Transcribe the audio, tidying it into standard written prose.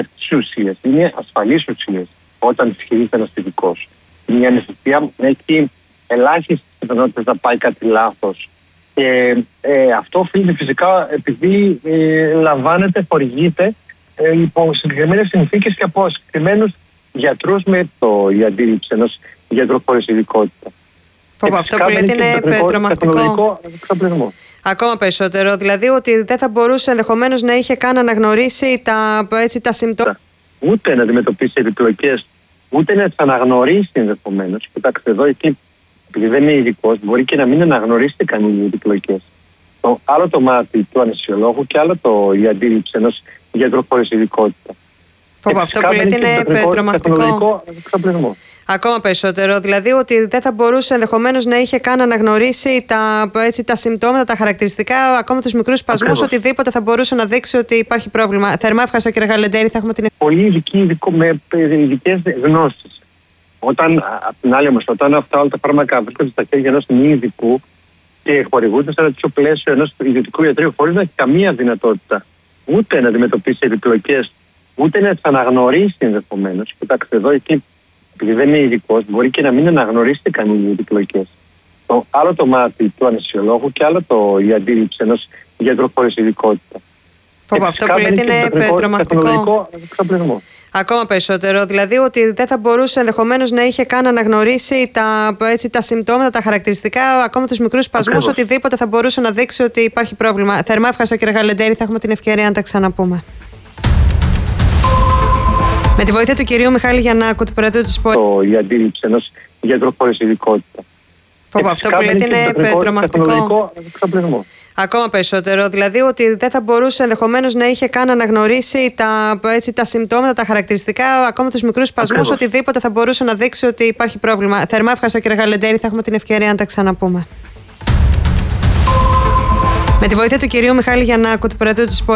φαρμακευτικές ουσίες, είναι ασφαλείς ουσίες όταν ισχυρίζεται ένας ειδικός. Η αναισθησία έχει ελάχιστες πιθανότητες να πάει κάτι λάθος. Και αυτό οφείλεται φυσικά επειδή χορηγείται υπό συγκεκριμένες συνθήκες και από συγκεκριμένους γιατρούς με η αντίληψη ενός γιατρού χωρίς ειδικότητα. Αυτό που λέτε είναι τρομακτικό. Ακόμα περισσότερο, δηλαδή ότι δεν θα μπορούσε ενδεχομένως να είχε καν αναγνωρίσει τα συμπτώματα. Ούτε να αντιμετωπίσει επιπλοκές, ούτε να τις αναγνωρίσει ενδεχομένως. Κοιτάξτε εδώ, εκεί, επειδή δεν είναι ειδικός, μπορεί και να μην αναγνωρίσει κανείς οι επιπλοκές. Άλλο το μάτι του αναισθησιολόγου και άλλο η αντίληψη ενός γιατρού χωρίς ειδικότητα. Αυτό που λέτε είναι τρομακτικό. Ακόμα περισσότερο, δηλαδή ότι δεν θα μπορούσε ενδεχομένως να είχε καν αναγνωρίσει τα συμπτώματα, τα χαρακτηριστικά, ακόμα τους μικρούς σπασμούς, οτιδήποτε θα μπορούσε να δείξει ότι υπάρχει πρόβλημα. Θερμά ευχαριστώ, κύριε Γαλεντέρη. Θα έχουμε την πολύ ειδικό με ειδικές γνώσεις. Απ' την άλλη όμως, όταν αυτά όλα τα φάρμακα βρίσκονται στα χέρια ενός μη ειδικού και χορηγούνται σε ένα τέτοιο πλαίσιο ενός ιδιωτικού ιατρείου, χωρίς να έχει καμία δυνατότητα ούτε να αντιμετωπίσει επιπλοκές, ούτε να τις αναγνωρίσει ενδεχομένως. Κοιτάξτε εδώ, εκεί, επειδή δεν είναι ειδικός, μπορεί και να μην αναγνωρίσει κανείς οι επιπλοκές. Άλλο το μάτι του αναισθησιολόγου και άλλο η αντίληψη ενός γιατρού χωρίς ειδικότητα. Αυτό που λέτε είναι τρομακτικό. Ακόμα περισσότερο, δηλαδή ότι δεν θα μπορούσε ενδεχομένως να είχε καν αναγνωρίσει τα συμπτώματα, τα χαρακτηριστικά, ακόμα τους μικρούς σπασμούς, οτιδήποτε θα μπορούσε να δείξει ότι υπάρχει πρόβλημα. Θερμά ευχαριστώ, κύριε Γαλεντέρη. Θα έχουμε την ευκαιρία να τα ξαναπούμε. Με τη βοήθεια του κυρίου Μιχάλη Γιαννάκου, του Προέδρου της ΠΟΕ. Η αντίληψη ενός γιατρού χωρίς ειδικότητα. Αυτό που λέτε είναι τρομακτικό. Ακόμα περισσότερο, δηλαδή ότι δεν θα μπορούσε ενδεχομένως να είχε καν αναγνωρίσει τα συμπτώματα, τα χαρακτηριστικά, ακόμα τους μικρούς σπασμούς, οτιδήποτε θα μπορούσε να δείξει ότι υπάρχει πρόβλημα. Θερμά ευχαριστώ, κύριε Γαλεντέρη. Θα έχουμε την ευκαιρία να τα ξαναπούμε. Με τη βοήθεια του κυρίου Μιχάλη Γιαννάκου, του Προέδρου της ΠΟΕ.